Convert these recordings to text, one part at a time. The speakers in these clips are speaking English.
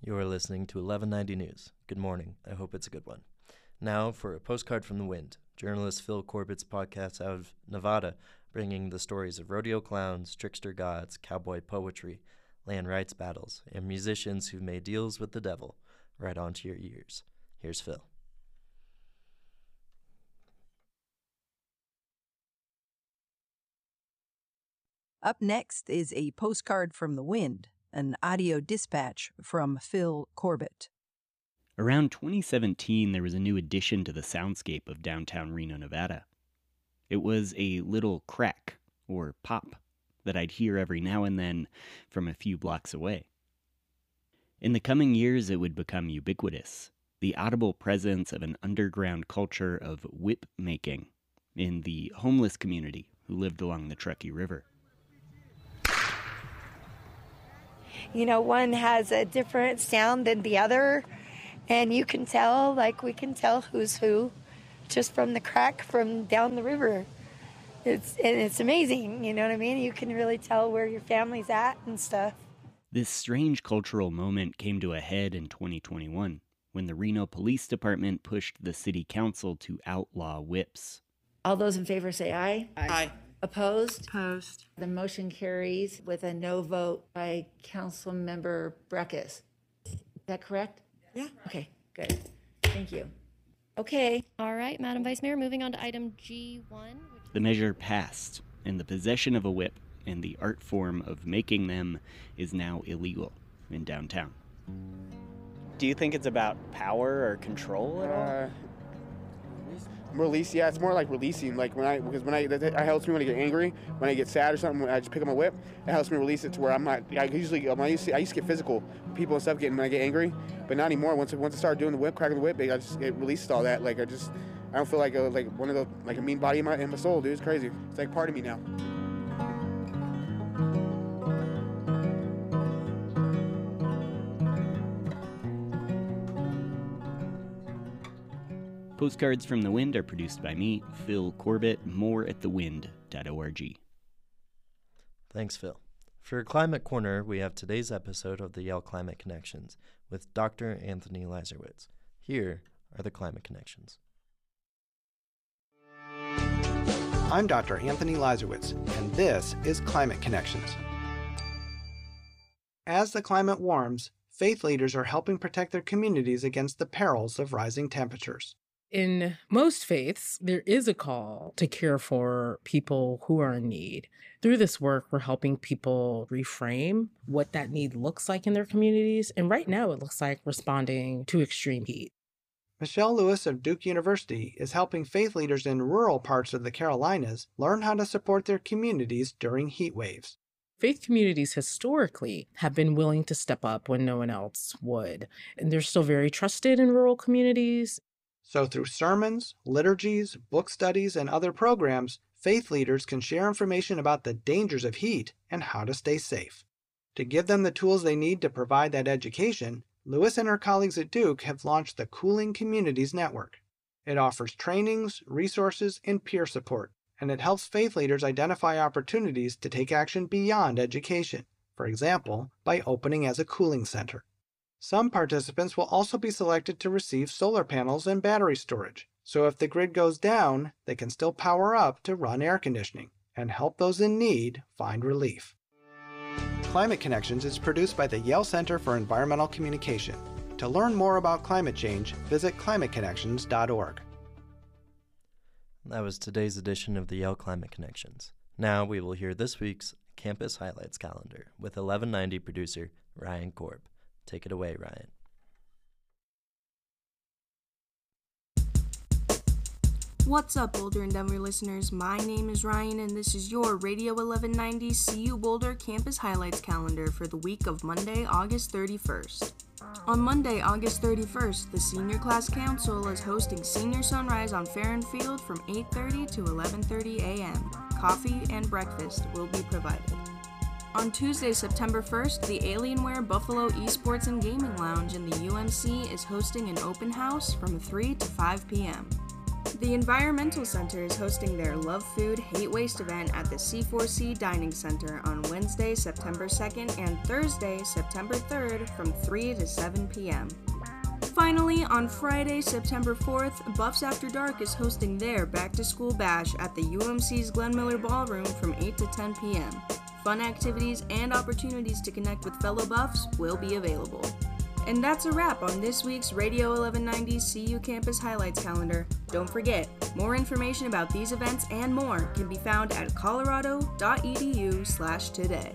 You are listening to 1190 News. Good morning. I hope it's a good one. Now for a postcard from the wind. Journalist Phil Corbett's podcast out of Nevada, bringing the stories of rodeo clowns, trickster gods, cowboy poetry, land rights battles, and musicians who made deals with the devil right onto your ears. Here's Phil. Up next is a postcard from the wind, an audio dispatch from Phil Corbett. Around 2017, there was a new addition to the soundscape of downtown Reno, Nevada. It was a little crack, or pop, that I'd hear every now and then from a few blocks away. In the coming years, it would become ubiquitous, the audible presence of an underground culture of whip making in the homeless community who lived along the Truckee River. You know, one has a different sound than the other, and you can tell, like we can tell who's who just from the crack from down the river. It's amazing, you know what I mean? You can really tell where your family's at and stuff. This strange cultural moment came to a head in 2021 when the Reno Police Department pushed the city council to outlaw whips. All those in favor say aye. Aye. Opposed? Opposed. The motion carries with a no vote by Councilmember Breckus. Is that correct? Yeah. Okay, good. Thank you. Okay. All right, Madam Vice Mayor, moving on to item G1. The measure passed, and the possession of a whip and the art form of making them is now illegal in downtown. Do you think it's about power or control at all? Release, yeah, it's more like releasing. Like it helps me when I get angry, when I get sad or something. When I just pick up my whip, it helps me release it to where I'm not. I used to get physical with people and stuff when I get angry, but not anymore. Once I start doing the whip, cracking the whip, it releases all that. I don't feel like a mean body in my soul, dude. It's crazy. It's like part of me now. Postcards from the Wind are produced by me, Phil Corbett. More at thewind.org. Thanks, Phil. For Climate Corner, we have today's episode of the Yale Climate Connections with Dr. Anthony Leiserowitz. Here are the Climate Connections. I'm Dr. Anthony Leiserowitz, and this is Climate Connections. As the climate warms, faith leaders are helping protect their communities against the perils of rising temperatures. In most faiths, there is a call to care for people who are in need. Through this work, we're helping people reframe what that need looks like in their communities. And right now, it looks like responding to extreme heat. Michelle Lewis of Duke University is helping faith leaders in rural parts of the Carolinas learn how to support their communities during heat waves. Faith communities historically have been willing to step up when no one else would. And they're still very trusted in rural communities. So through sermons, liturgies, book studies, and other programs, faith leaders can share information about the dangers of heat and how to stay safe. To give them the tools they need to provide that education, Lewis and her colleagues at Duke have launched the Cooling Communities Network. It offers trainings, resources, and peer support, and it helps faith leaders identify opportunities to take action beyond education, for example, by opening as a cooling center. Some participants will also be selected to receive solar panels and battery storage, so if the grid goes down, they can still power up to run air conditioning and help those in need find relief. Climate Connections is produced by the Yale Center for Environmental Communication. To learn more about climate change, visit climateconnections.org. That was today's edition of the Yale Climate Connections. Now we will hear this week's Campus Highlights calendar with 1190 producer Ryan Korb. Take it away, Ryan. What's up, Boulder and Denver listeners? My name is Ryan, and this is your Radio 1190 CU Boulder Campus Highlights calendar for the week of Monday, August 31st. On Monday, August 31st, the Senior Class Council is hosting Senior Sunrise on Farron Field from 8:30 to 11:30 a.m. Coffee and breakfast will be provided. On Tuesday, September 1st, the Alienware Buffalo Esports and Gaming Lounge in the UMC is hosting an open house from 3 to 5 p.m. The Environmental Center is hosting their Love Food, Hate Waste event at the C4C Dining Center on Wednesday, September 2nd and Thursday, September 3rd from 3 to 7 p.m. Finally, on Friday, September 4th, Buffs After Dark is hosting their Back to School Bash at the UMC's Glenn Miller Ballroom from 8 to 10 p.m. Fun activities and opportunities to connect with fellow Buffs will be available. And that's a wrap on this week's Radio 1190 CU Campus Highlights calendar. Don't forget, more information about these events and more can be found at colorado.edu/today.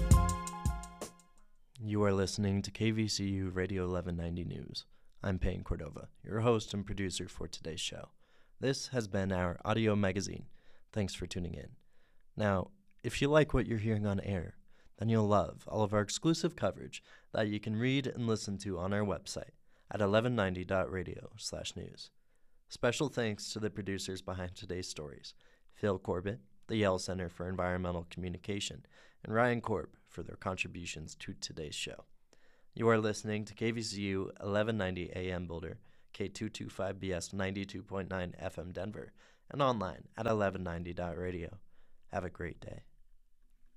You are listening to KVCU Radio 1190 News. I'm Payne Cordova, your host and producer for today's show. This has been our audio magazine. Thanks for tuning in. Now, if you like what you're hearing on air, then you'll love all of our exclusive coverage that you can read and listen to on our website at 1190.radio/news. Special thanks to the producers behind today's stories, Phil Corbett, the Yale Center for Environmental Communication, and Ryan Korb for their contributions to today's show. You are listening to KVCU 1190 AM Boulder, K225BS 92.9 FM Denver, and online at 1190.radio. Have a great day.